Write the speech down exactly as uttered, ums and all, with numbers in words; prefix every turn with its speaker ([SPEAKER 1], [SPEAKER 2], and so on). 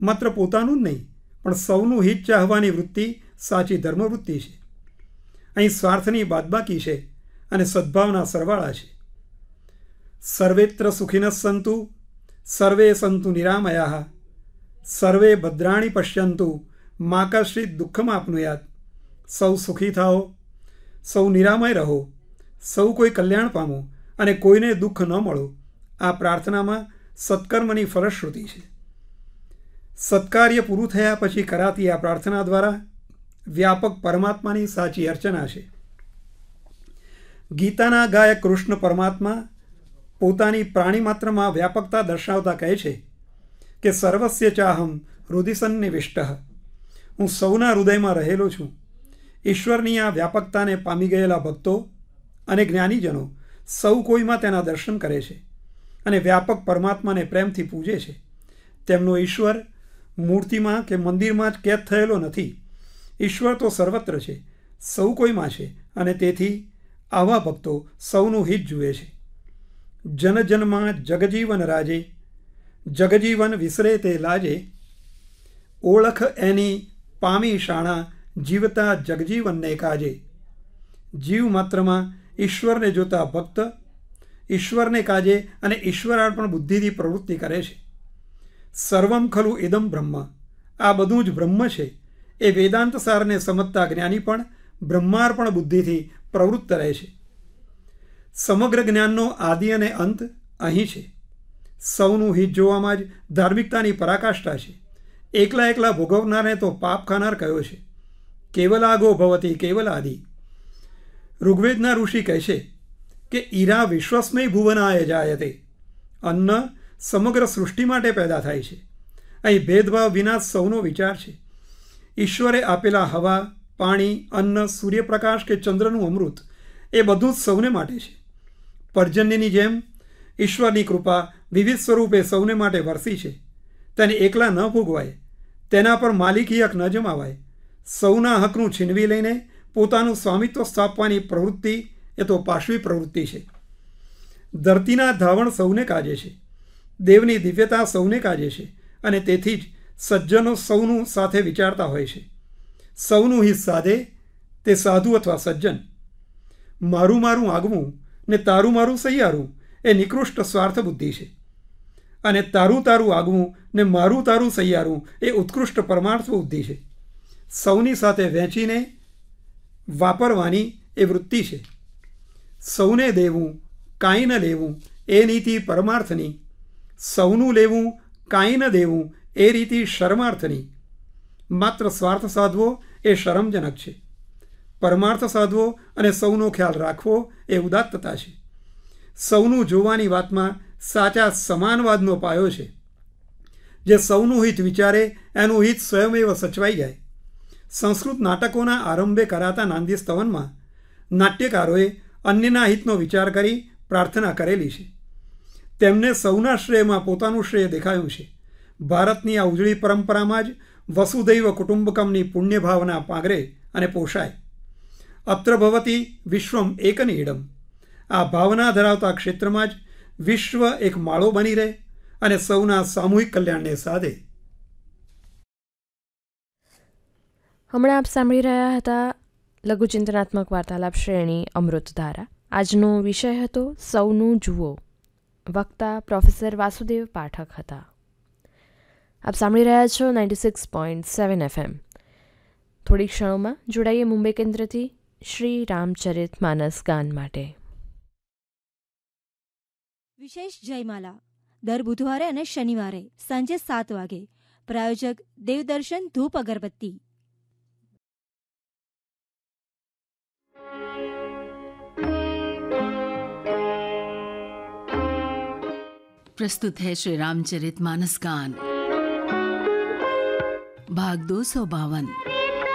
[SPEAKER 1] માત્ર પોતાનું જ નહીં પણ સૌનું હિત ચાહવાની વૃત્તિ સાચી ધર્મવૃત્તિ છે. અહીં સ્વાર્થની બાદબાકી છે અને સદ્ભાવના સરવાળા છે. સર્વેત્ર સુખિનઃ સંતુ સર્વે સંતુ નિરામયાઃ સર્વે ભદ્રાણી પશ્યંતુ મા કશ્ચિત દુઃખમાપ્નુયાત. સૌ સુખી થાઓ, સૌ નિરામય રહો, સૌ કોઈ કલ્યાણ પામો અને કોઈને દુઃખ ન મળો. આ પ્રાર્થનામાં સત્કર્મની ફલશ્રુતિ છે. સત્કાર્ય પૂરું થયા પછી કરાતી આ પ્રાર્થના દ્વારા વ્યાપક પરમાત્માની સાચી અર્ચના છે. ગીતાના ગાયક કૃષ્ણ પરમાત્મા પોતાની પ્રાણી માત્રમાં વ્યાપકતા દર્શાવતા કહે છે કે સર્વસ્ય ચાહમ હૃદિ સન્નિવિષ્ટ. હું સૌના હૃદયમાં રહેલો છું. ઈશ્વરની આ વ્યાપકતાને પામી ગયેલા ભક્તો અને જ્ઞાનીજનો સૌ કોઈમાં તેના દર્શન કરે છે અને વ્યાપક પરમાત્માને પ્રેમથી પૂજે છે. તેમનો ઈશ્વર મૂર્તિમાં કે મંદિરમાં જ કેદ થયેલો નથી. ઈશ્વર તો સર્વત્ર છે, સૌ કોઈમાં છે અને તેથી આવા ભક્તો સૌનું હિત જુએ છે. જન જનમાં જગજીવન રાજે, જગજીવન વિસરે તે લાજે. ઓળખ એની પામી શાણા, જીવતા જગજીવનને કાજે. જીવ માત્રમાં ઈશ્વરને જોતા ભક્ત ઈશ્વરને કાજે અને ઈશ્વરાર્પણ બુદ્ધિથી પ્રવૃત્તિ કરે છે. સર્વમ ખલુ ઇદમ બ્રહ્મ. આ બધું જ બ્રહ્મ છે એ વેદાંત સારને સમજતા જ્ઞાની પણ બ્રહ્માર્પણ બુદ્ધિથી પ્રવૃત્ત રહે છે. સમગ્ર જ્ઞાનનો આદિ અને અંત અહીં છે. સૌનું હિત જોવામાં જ ધાર્મિકતાની પરાકાષ્ઠા છે. એકલા એકલા ભોગવનારને તો પાપ ખાનાર કહ્યો છે. કેવલાગો ભવતી કેવલાદિ. ઋગ્વેદના ઋષિ કહે છે કે ઈરા વિશ્વસ્મય ભુવનાય જાયતે. અન્ન સમગ્ર સૃષ્ટિ માટે પેદા થાય છે. અહીં ભેદભાવ વિના સૌનો વિચાર છે. ઈશ્વરે આપેલા હવા, પાણી, અન્ન, સૂર્યપ્રકાશ કે ચંદ્રનું અમૃત એ બધું જ સૌને માટે છે. પર્જન્યની જેમ ઈશ્વરની કૃપા વિવિધ સ્વરૂપે સૌને માટે વરસી છે. તેને એકલા ન ભોગવાય, તેના પર માલિકી હક ન જમાવાય. સૌના હકનું છીનવી લઈને પોતાનું સ્વામિત્વ સ્થાપવાની પ્રવૃત્તિ એ તો પાશવી પ્રવૃત્તિ છે. ધરતીના ધાવણ સૌને કાજે છે. દેવની દિવ્યતા સૌને કાજે છે અને તેથી જ સજ્જનો સૌનું સાથે વિચારતા હોય છે. સૌનું હિત સાધે તે સાધુ અથવા સજ્જન. મારું મારું આગવું ને તારું મારું સહિયારું એ નિકૃષ્ટ સ્વાર્થ બુદ્ધિ છે અને તારું તારું આગવું ને મારું તારું સહિયારું એ ઉત્કૃષ્ટ પરમાર્થ બુદ્ધિ છે. સૌની સાથે વહેંચીને વાપરવાની એ વૃત્તિ છે. સૌને દેવું કાંઈ ન લેવું એ નીતિ પરમાર્થની. સૌનું લેવું કાંઈ ન દેવું એ રીતિ શરમાર્થની. માત્ર સ્વાર્થ સાધવો એ શરમજનક છે. પરમાર્થ સાધવો અને સૌનો ખ્યાલ રાખવો એ ઉદાત્તતા છે. સૌનું જોવાની વાતમાં સાચા સમાનવાદનો પાયો છે. જે સૌનું હિત વિચારે એનું હિત સ્વયમેવ સચવાઈ જાય. સંસ્કૃત નાટકોના આરંભે કરાતા નાંદી સ્તવનમાં નાટ્યકારોએ અન્યના હિતનો વિચાર કરી પ્રાર્થના કરેલી છે. તેમને સૌના શ્રેયમાં પોતાનું શ્રેય દેખાયું છે. ભારતની આ ઉજળી પરંપરામાં જ વસુધૈવ કુટુંબકમની પુણ્ય ભાવના પાગરે અને પોષાય. અત્ર ભવતી વિશ્વમ એકનીડમ. આ ભાવના ધરાવતા ક્ષેત્રમાં જ વિશ્વ એક માળો બની રહે અને સૌના સામૂહિક કલ્યાણને સાધે.
[SPEAKER 2] હમણાં આપ સાંભળી રહ્યા હતા લઘુચિંતનાત્મક વાર્તાલાપ શ્રેણી અમૃતધારા. આજનો વિષય હતો સૌનું જુઓ. વક્તા પ્રોફેસર વાસુદેવ પાઠક હતા. આપ સાંભળી રહ્યા છો ninety six point seven FM. થોડી ક્ષણોમાં જોડાઈએ મુંબઈ કેન્દ્રથી શ્રી રામચરિત માનસ ગાન માટે.
[SPEAKER 3] વિશેષ જયમાલા દર બુધવારે અને શનિવારે સાંજે સાત વાગે. પ્રાયોજક દેવદર્શન ધૂપ અગરબત્તી.
[SPEAKER 4] प्रस्तुत है श्री रामचरित मानस गान भाग दो सौ बावन.